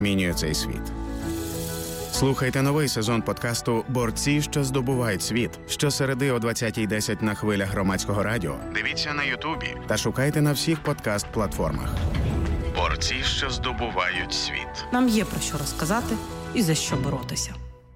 змінює цей світ. Слухайте новий сезон подкасту «Борці, що здобувають світ» щосереди о 20:10 на хвилях Громадського радіо. Дивіться на Ютубі та шукайте на всіх подкаст-платформах. «Борці, що здобувають світ». Нам є про що розказати і за що боротися.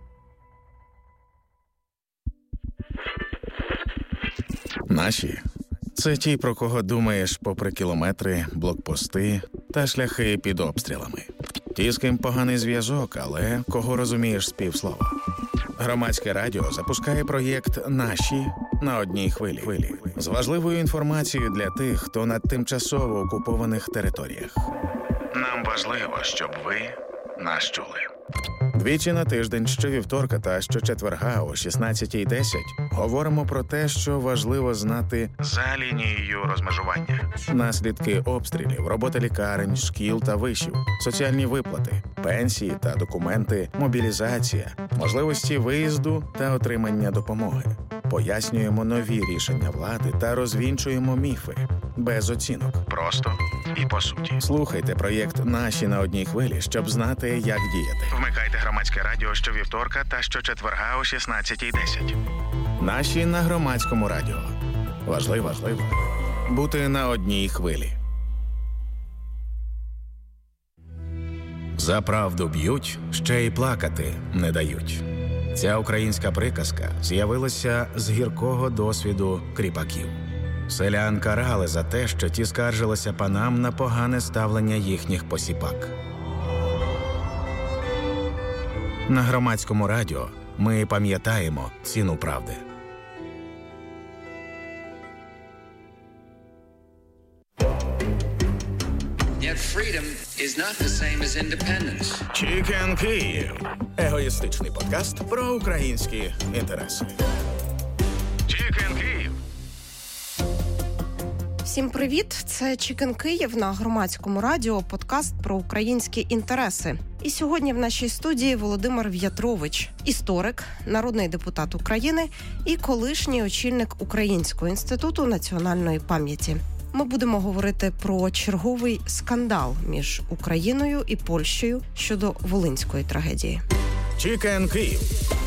Наші – це ті, про кого думаєш попри кілометри, блокпости та шляхи під обстрілами. Ті, з ким поганий зв'язок, але кого розумієш з півслова. Громадське радіо запускає проєкт «Наші» на одній хвилі. З важливою інформацією для тих, хто на тимчасово окупованих територіях. Нам важливо, щоб ви нас чули. Двічі на тиждень, щовівторка та щочетверга о 16:10 говоримо про те, що важливо знати за лінією розмежування. Наслідки обстрілів, робота лікарень, шкіл та вишів, соціальні виплати, пенсії та документи, мобілізація, можливості виїзду та отримання допомоги. Пояснюємо нові рішення влади та розвінчуємо міфи. Без оцінок. Просто і по суті. Слухайте проєкт «Наші» на одній хвилі, щоб знати, як діяти. Вмикайте Громадське радіо щовівторка та щочетверга о 16:10. «Наші» на Громадському радіо. Важливо бути на одній хвилі. За правду б'ють, ще й плакати не дають. Ця українська приказка з'явилася з гіркого досвіду кріпаків. Селян карали за те, що ті скаржилися панам на погане ставлення їхніх посіпак. На Громадському радіо ми пам'ятаємо ціну правди. Yet freedom is not the same as independence. Chicken Київ. Егоїстичний подкаст про українські інтереси. Chicken Київ. Всім привіт! Це Chicken Київ на Громадському радіо, подкаст про українські інтереси. І сьогодні в нашій студії Володимир В'ятрович, історик, народний депутат України і колишній очільник Українського інституту національної пам'яті. Ми будемо говорити про черговий скандал між Україною і Польщею щодо Волинської трагедії. Chicken Київ.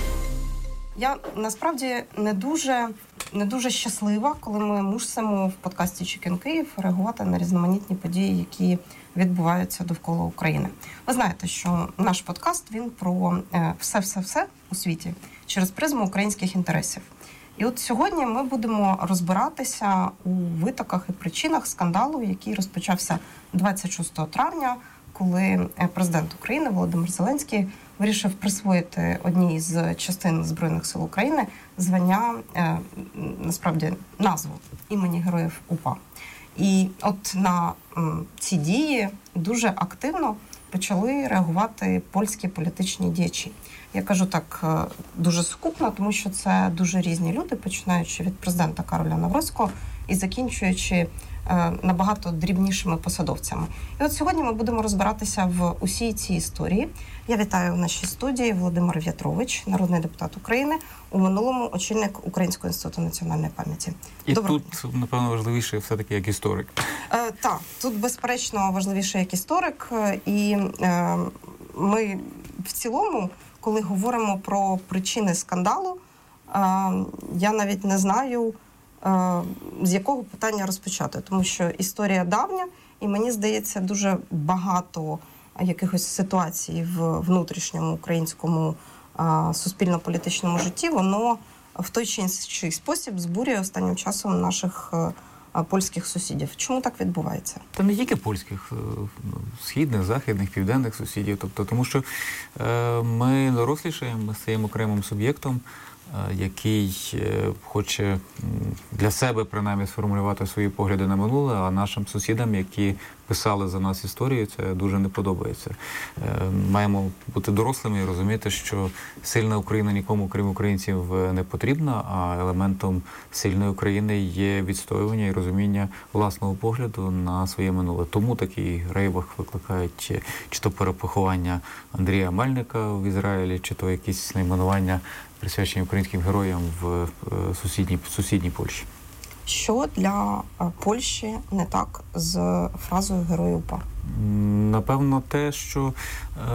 Я насправді не дуже щаслива, коли ми мусимо в подкасті «Chicken Київ» реагувати на різноманітні події, які відбуваються довкола України. Ви знаєте, що наш подкаст, він про все-все-все у світі через призму українських інтересів. І от сьогодні ми будемо розбиратися у витоках і причинах скандалу, який розпочався 26 травня, коли президент України Володимир Зеленський вирішив присвоїти одній з частин Збройних сил України звання, насправді, назву імені Героїв УПА. І от на ці дії дуже активно почали реагувати польські політичні діячі. Я кажу так дуже сукупно, тому що це дуже різні люди, починаючи від президента Кароля Навроцького і закінчуючи набагато дрібнішими посадовцями. І от сьогодні ми будемо розбиратися в усій цій історії. Я вітаю в нашій студії Володимир В'ятрович, народний депутат України, у минулому очільник Українського інституту національної пам'яті. І тут, напевно, важливіше все-таки як історик. Так, тут, безперечно, важливіше як історик. І ми в цілому, коли говоримо про причини скандалу, я навіть не знаю, з якого питання розпочати, тому що історія давня, і мені здається, дуже багато якихось ситуацій в внутрішньому українському суспільно-політичному житті, воно в той чи інший спосіб збурює останнім часом наших польських сусідів. Чому так відбувається? Та не тільки польських, східних, західних, південних сусідів. Тобто, тому що ми дорослішаємо, ми стаємо окремим суб'єктом, який хоче для себе, принаймні, сформулювати свої погляди на минуле, а нашим сусідам, які писали за нас історію, це дуже не подобається. Маємо бути дорослими і розуміти, що сильна Україна нікому, крім українців, не потрібна, а елементом сильної України є відстоювання і розуміння власного погляду на своє минуле. Тому такий рейвах викликають чи то перепоховання Андрія Мельника в Ізраїлі, чи то якісь найменування, присвячені українським героям в сусідній Польщі. Що для Польщі не так з фразою «Герої УПА»? Напевно, те, що